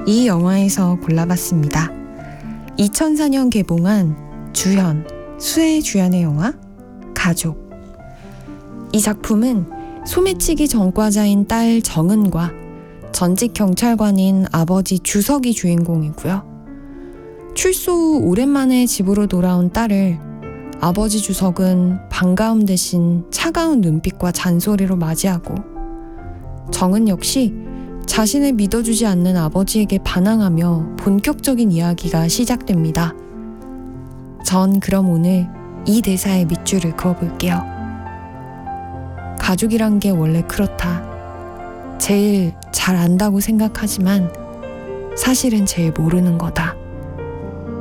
이 영화에서 골라봤습니다. 2004년 개봉한 주현, 수혜 주연의 영화 가족. 이 작품은 소매치기 전과자인 딸 정은과 전직 경찰관인 아버지 주석이 주인공이고요. 출소 후 오랜만에 집으로 돌아온 딸을 아버지 주석은 반가움 대신 차가운 눈빛과 잔소리로 맞이하고, 정은 역시 자신을 믿어주지 않는 아버지에게 반항하며 본격적인 이야기가 시작됩니다. 전 그럼 오늘 이 대사의 밑줄을 그어볼게요. 가족이란 게 원래 그렇다. 제일 잘 안다고 생각하지만 사실은 제일 모르는 거다.